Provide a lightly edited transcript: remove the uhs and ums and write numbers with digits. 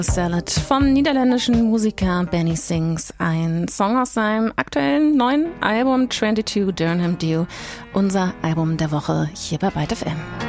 Salad vom niederländischen Musiker Benny Sings, ein Song aus seinem aktuellen neuen Album 22 Durham Dew, unser Album der Woche hier bei Byte FM.